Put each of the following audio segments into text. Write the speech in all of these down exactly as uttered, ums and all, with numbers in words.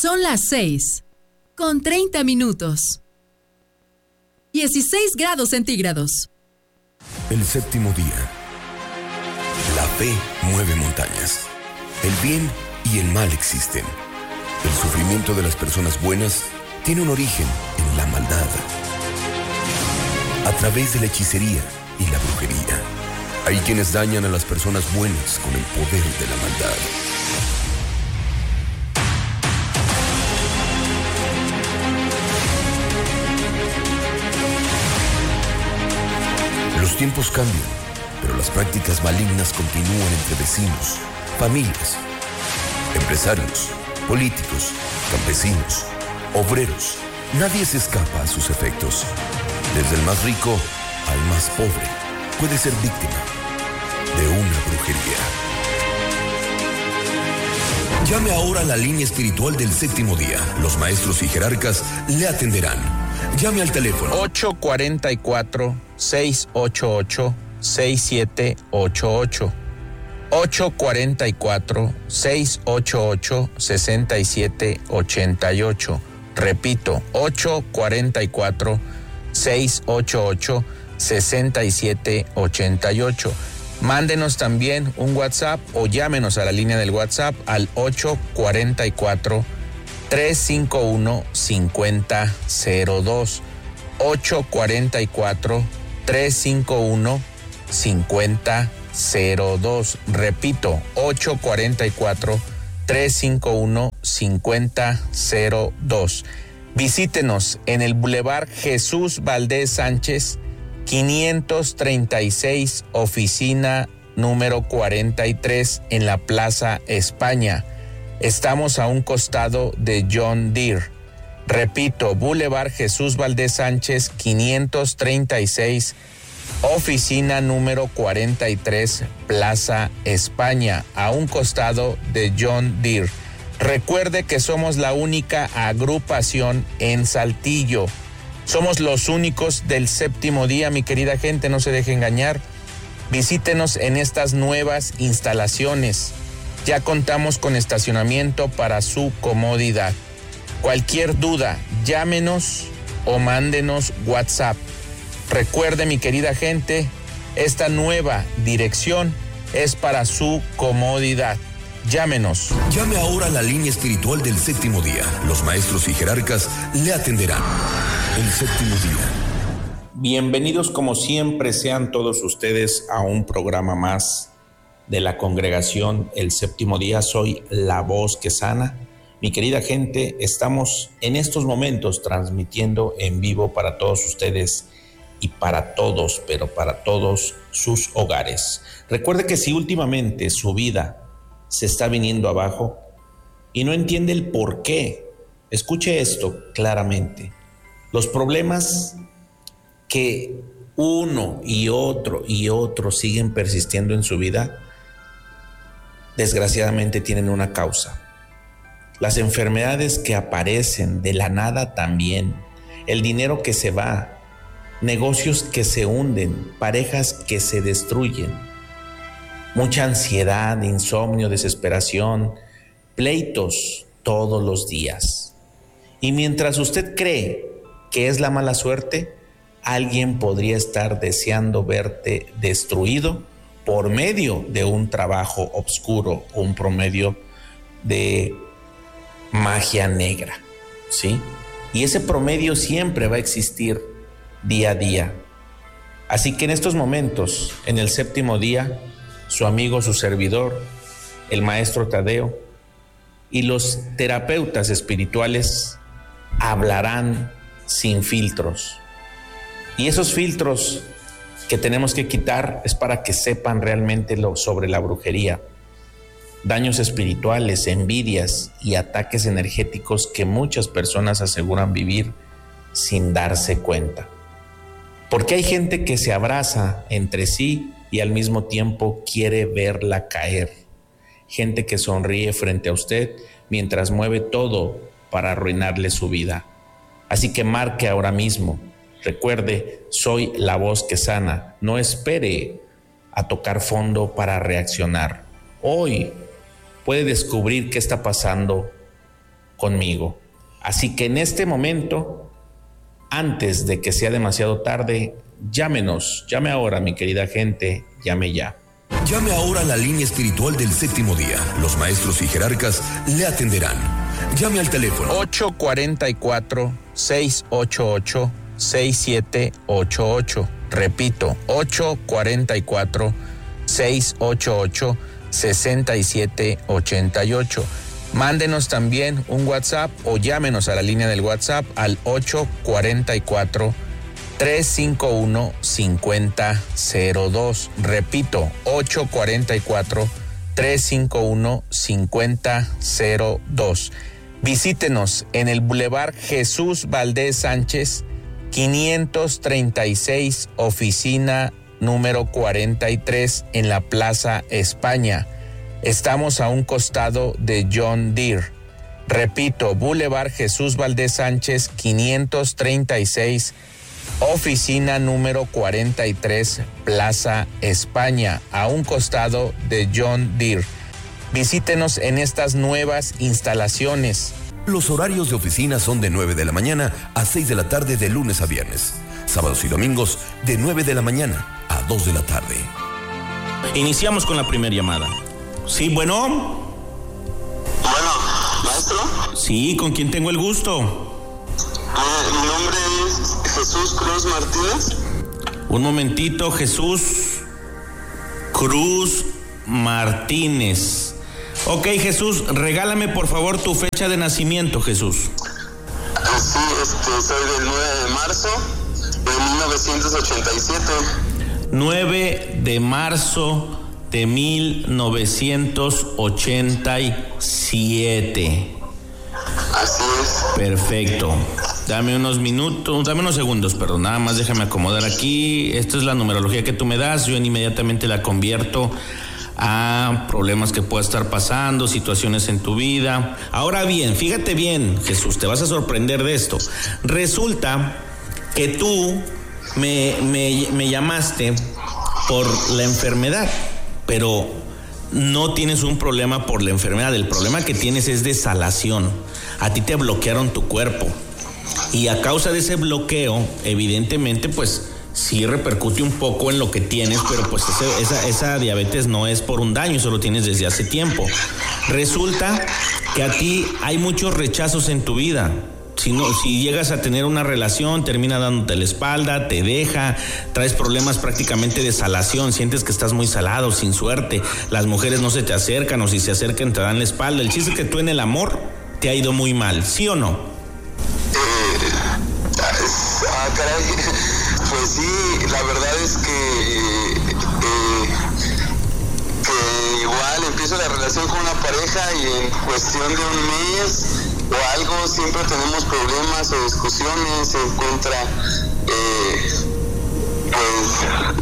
Son las seis, con treinta minutos. dieciséis grados centígrados. El séptimo día. La fe mueve montañas. El bien y el mal existen. El sufrimiento de las personas buenas tiene un origen en la maldad. A través de la hechicería y la brujería, hay quienes dañan a las personas buenas con el poder de la maldad. Los tiempos cambian, pero las prácticas malignas continúan entre vecinos, familias, empresarios, políticos, campesinos, obreros. Nadie se escapa a sus efectos. Desde el más rico al más pobre puede ser víctima de una brujería. Llame ahora a la línea espiritual del séptimo día. Los maestros y jerarcas le atenderán. Llame al teléfono ocho cuatro cuatro, seis ocho ocho, seis siete ocho ocho. ocho cuatro cuatro, seis ocho ocho, seis siete ocho ocho. Repito, ocho cuatro cuatro, seis ocho ocho, seis siete ocho ocho. Mándenos también un WhatsApp o llámenos a la línea del WhatsApp al ocho cuatro cuatro, tres cinco uno, cinco cero cero dos. ocho cuatro cuatro, tres cinco uno, cinco cero cero dos. Repito, ocho cuatro cuatro, tres cinco uno, cinco cero cero dos. Visítenos en el Boulevard Jesús Valdés Sánchez, quinientos treinta y seis, oficina número cuarenta y tres, en la Plaza España. Estamos a un costado de John Deere. Repito, Boulevard Jesús Valdés Sánchez, quinientos treinta y seis, oficina número cuarenta y tres, Plaza España, a un costado de John Deere. Recuerde que somos la única agrupación en Saltillo. Somos los únicos del séptimo día, mi querida gente, no se deje engañar. Visítenos en estas nuevas instalaciones. Ya contamos con estacionamiento para su comodidad. Cualquier duda, llámenos o mándenos WhatsApp. Recuerde, mi querida gente, esta nueva dirección es para su comodidad. Llámenos. Llame ahora a la línea espiritual del séptimo día. Los maestros y jerarcas le atenderán. El séptimo día. Bienvenidos como siempre sean todos ustedes a un programa más de la congregación El Séptimo Día. Soy la voz que sana. Mi querida gente, estamos en estos momentos transmitiendo en vivo para todos ustedes y para todos, pero para todos sus hogares. Recuerde que si últimamente su vida se está viniendo abajo y no entiende el por qué, escuche esto claramente. Los problemas que uno y otro y otro siguen persistiendo en su vida, desgraciadamente tienen una causa. Las enfermedades que aparecen de la nada también, el dinero que se va, negocios que se hunden, parejas que se destruyen, mucha ansiedad, insomnio, desesperación, pleitos todos los días. Y mientras usted cree que es la mala suerte, alguien podría estar deseando verte destruido por medio de un trabajo oscuro o un promedio de magia negra, ¿sí? Y ese promedio siempre va a existir día a día. Así que en estos momentos, en el séptimo día, su amigo, su servidor, el maestro Tadeo y los terapeutas espirituales hablarán sin filtros. Y esos filtros que tenemos que quitar es para que sepan realmente lo sobre la brujería, daños espirituales, envidias y ataques energéticos que muchas personas aseguran vivir sin darse cuenta. Porque hay gente que se abraza entre sí y al mismo tiempo quiere verla caer. Gente que sonríe frente a usted mientras mueve todo para arruinarle su vida. Así que marque ahora mismo. Recuerde, soy la voz que sana. No espere a tocar fondo para reaccionar. Hoy puede descubrir qué está pasando conmigo. Así que en este momento, antes de que sea demasiado tarde, llámenos, llame ahora, mi querida gente, llame ya. Llame ahora a la línea espiritual del séptimo día. Los maestros y jerarcas le atenderán. Llame al teléfono ocho cuatro cuatro, seis ocho ocho, seis siete ocho ocho. Repito, ocho cuatro cuatro, seis ocho ocho, seis siete ocho ocho. Mándenos también un WhatsApp o llámenos a la línea del WhatsApp al ocho cuatro cuatro, tres cinco uno, cinco cero cero dos. Repito, ocho cuatro cuatro, tres cinco uno, cinco cero cero dos. Visítenos en el Boulevard Jesús Valdés Sánchez, quinientos treinta y seis, oficina número cuarenta y tres, en la Plaza España. Estamos a un costado de John Deere. Repito, Boulevard Jesús Valdés Sánchez, quinientos treinta y seis, oficina número cuarenta y tres, Plaza España, a un costado de John Deere. Visítenos en estas nuevas instalaciones. Los horarios de oficina son de nueve de la mañana a seis de la tarde de lunes a viernes. Sábados y domingos de nueve de la mañana a dos de la tarde. Iniciamos con la primera llamada. Sí, bueno. Bueno, maestro. Sí, ¿con quién tengo el gusto? Eh, mi nombre es Jesús Cruz Martínez. Un momentito, Jesús Cruz Martínez. Ok, Jesús, regálame por favor tu fecha de nacimiento, Jesús. Sí, este, soy del nueve de marzo de mil novecientos ochenta y siete. nueve de marzo de mil novecientos ochenta y siete. Así es. Perfecto. Dame unos minutos, dame unos segundos, perdón, nada más déjame acomodar aquí. Esta es la numerología que tú me das, yo inmediatamente la convierto a problemas que pueda estar pasando, situaciones en tu vida. Ahora bien, fíjate bien, Jesús, te vas a sorprender de esto. Resulta que tú me, me, me llamaste por la enfermedad, pero no tienes un problema por la enfermedad. El problema que tienes es de salación. A ti te bloquearon tu cuerpo. Y a causa de ese bloqueo, evidentemente, pues sí repercute un poco en lo que tienes, pero pues ese, esa, esa diabetes no es por un daño, eso lo tienes desde hace tiempo. Resulta que a ti hay muchos rechazos en tu vida. Si, no, si llegas a tener una relación, termina dándote la espalda, te deja, traes problemas prácticamente de salación, sientes que estás muy salado, sin suerte, las mujeres no se te acercan o si se acercan te dan la espalda. El chiste es que tú en el amor te ha ido muy mal, ¿sí o no? Eh, ah, caray, pues sí, la verdad es que, eh, que igual empiezo la relación con una pareja y en cuestión de un mes o algo siempre tenemos problemas o discusiones, se encuentra eh, pues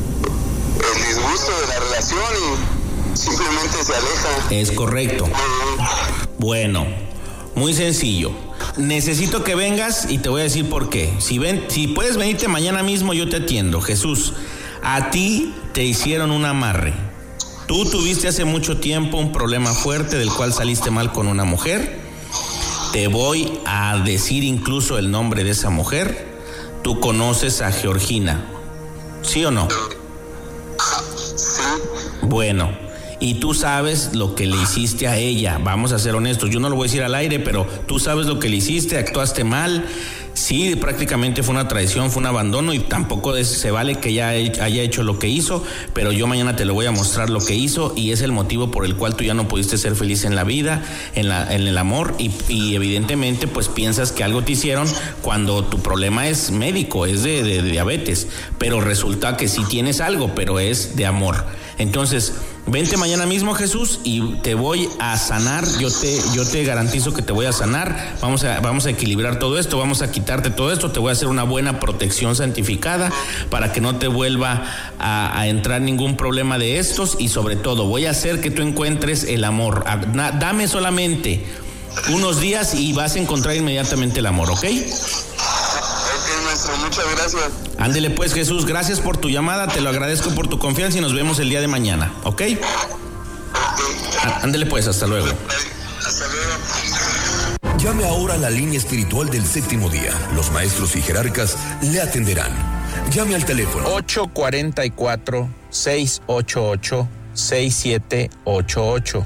el disgusto de la relación y simplemente se aleja. Es correcto. Eh, Bueno, muy sencillo. Necesito que vengas y te voy a decir por qué. Si ven, si puedes venirte mañana mismo, yo te atiendo. Jesús, a ti te hicieron un amarre. Tú tuviste hace mucho tiempo un problema fuerte del cual saliste mal con una mujer. Te voy a decir incluso el nombre de esa mujer. Tú conoces a Georgina, ¿sí o no? sí. Bueno, y tú sabes lo que le hiciste a ella. Vamos a ser honestos, yo no lo voy a decir al aire, pero tú sabes lo que le hiciste, actuaste mal. Sí, prácticamente fue una traición, fue un abandono y tampoco es, se vale que ella haya hecho lo que hizo, pero yo mañana te lo voy a mostrar lo que hizo y es el motivo por el cual tú ya no pudiste ser feliz en la vida, en, la, en el amor y, y evidentemente pues piensas que algo te hicieron cuando tu problema es médico, es de, de, de diabetes, pero resulta que sí tienes algo, pero es de amor. Entonces, vente mañana mismo, Jesús, y te voy a sanar. Yo te, yo te garantizo que te voy a sanar. Vamos a, vamos a equilibrar todo esto, vamos a quitarte todo esto. Te voy a hacer una buena protección santificada para que no te vuelva a, a entrar ningún problema de estos. Y sobre todo, voy a hacer que tú encuentres el amor. Dame solamente unos días y vas a encontrar inmediatamente el amor, ¿ok? Muchas gracias. Ándele pues, Jesús, gracias por tu llamada, te lo agradezco por tu confianza y nos vemos el día de mañana, ¿ok? Okay. Ándele pues, hasta luego. Hasta luego. Llame ahora a la línea espiritual del séptimo día. Los maestros y jerarcas le atenderán. Llame al teléfono ocho cuatro cuatro, seis ocho ocho, seis siete ocho ocho.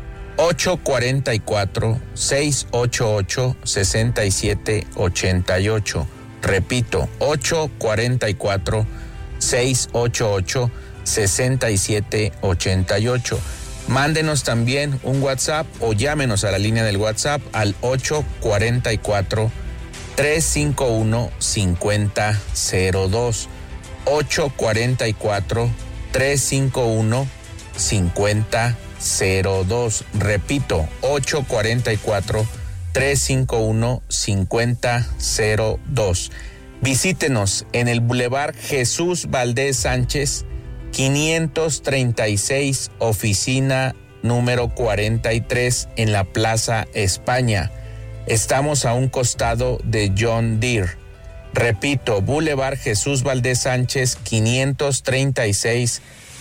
ocho cuatro cuatro, seis ocho ocho, seis siete ocho ocho. Repito, ocho cuatro cuatro, seis ocho ocho, seis siete ocho ocho. Mándenos también un WhatsApp o llámenos a la línea del WhatsApp al ocho cuatro cuatro, tres cinco uno, cinco cero cero dos. ocho cuatro cuatro, tres cinco uno, cinco cero cero dos. Repito, ocho cuatro cuatro, tres cinco uno, cinco cero cero dos. Visítenos en el Boulevard Jesús Valdés Sánchez, quinientos treinta y seis, oficina número cuarenta y tres, en la Plaza España. Estamos a un costado de John Deere. Repito, Boulevard Jesús Valdés Sánchez, quinientos treinta y seis,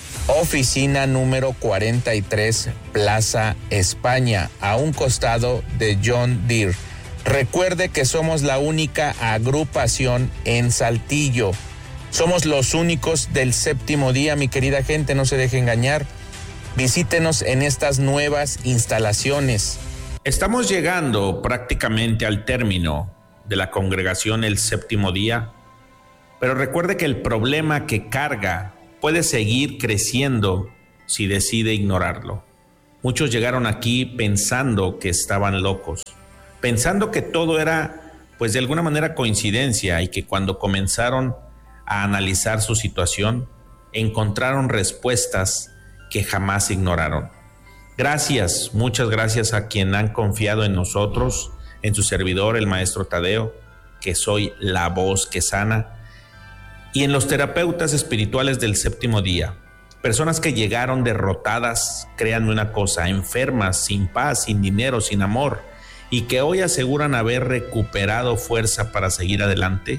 oficina número cuarenta y tres, Plaza España, a un costado de John Deere. Recuerde que somos la única agrupación en Saltillo. Somos los únicos del séptimo día, mi querida gente, no se deje engañar. Visítenos en estas nuevas instalaciones. Estamos llegando prácticamente al término de la congregación el séptimo día, pero recuerde que el problema que carga puede seguir creciendo si decide ignorarlo. Muchos llegaron aquí pensando que estaban locos, pensando que todo era, pues de alguna manera, coincidencia, y que cuando comenzaron a analizar su situación, encontraron respuestas que jamás ignoraron. Gracias, muchas gracias a quien han confiado en nosotros, en su servidor, el maestro Tadeo, que soy la voz que sana, y en los terapeutas espirituales del séptimo día, personas que llegaron derrotadas, créanme una cosa, enfermas, sin paz, sin dinero, sin amor, y que hoy aseguran haber recuperado fuerza para seguir adelante.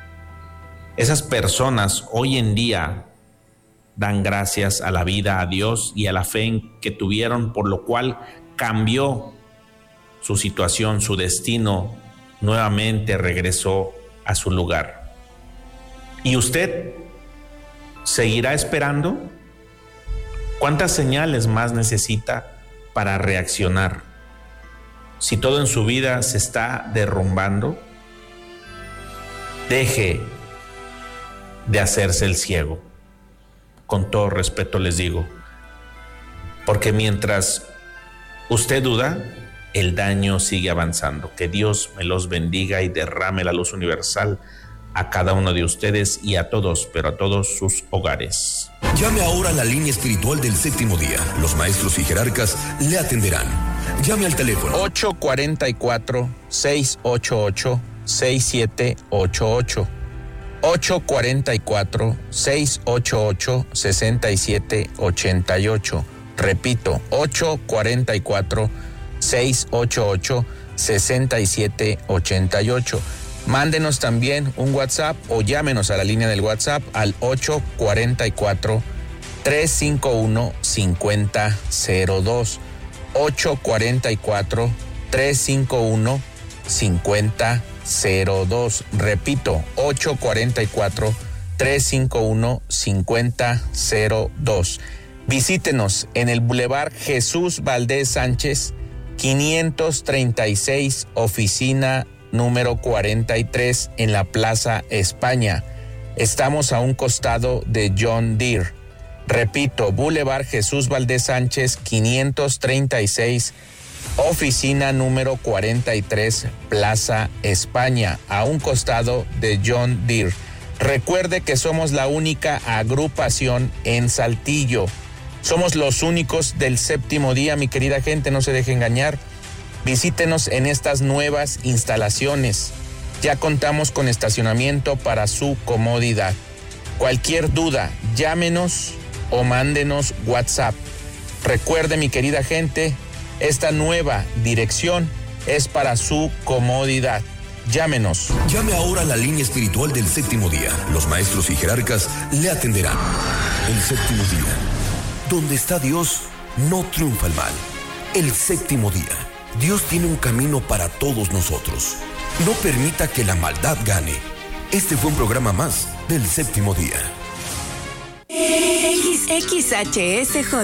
Esas personas hoy en día dan gracias a la vida, a Dios y a la fe que tuvieron, por lo cual cambió su situación, su destino, nuevamente regresó a su lugar. ¿Y usted seguirá esperando? ¿Cuántas señales más necesita para reaccionar? Si todo en su vida se está derrumbando, deje de hacerse el ciego. Con todo respeto les digo, porque mientras usted duda, el daño sigue avanzando. Que Dios me los bendiga y derrame la luz universal a cada uno de ustedes y a todos, pero a todos sus hogares. Llame ahora a la línea espiritual del séptimo día. Los maestros y jerarcas le atenderán. Llame al teléfono ocho cuatro cuatro, seis ocho ocho, seis siete ocho ocho. ocho cuatro cuatro, seis ocho ocho, seis siete ocho ocho. Repito, ocho cuatro cuatro, seis ocho ocho, seis siete ocho ocho. Mándenos también un WhatsApp o llámenos a la línea del WhatsApp al ocho cuatro cuatro, tres cinco uno, cinco cero cero dos. ocho cuatro cuatro, tres cinco uno, cinco cero cero dos. Repito, ocho cuatro cuatro, tres cinco uno, cinco cero cero dos. Visítenos en el Boulevard Jesús Valdés Sánchez, quinientos treinta y seis, oficina número cuarenta y tres, en la Plaza España. Estamos a un costado de John Deere. Repito, Boulevard Jesús Valdés Sánchez, quinientos treinta y seis, oficina número cuarenta y tres, Plaza España, a un costado de John Deere. Recuerde que somos la única agrupación en Saltillo. Somos los únicos del séptimo día, mi querida gente, no se deje engañar. Visítenos en estas nuevas instalaciones. Ya contamos con estacionamiento para su comodidad. Cualquier duda, llámenos o mándenos WhatsApp. Recuerde, mi querida gente, esta nueva dirección es para su comodidad. Llámenos. Llame ahora a la línea espiritual del séptimo día. Los maestros y jerarcas le atenderán. El séptimo día. Donde está Dios, no triunfa el mal. El séptimo día. Dios tiene un camino para todos nosotros. No permita que la maldad gane. Este fue un programa más del Séptimo Día. X X H S J